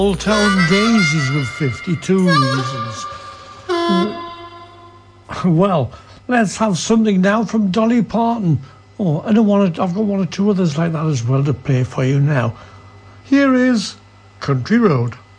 Old Town Daisies with 52 reasons. Well, let's have something now from Dolly Parton. Oh, I've got one or two others like that as well to play for you now. Here is Country Road.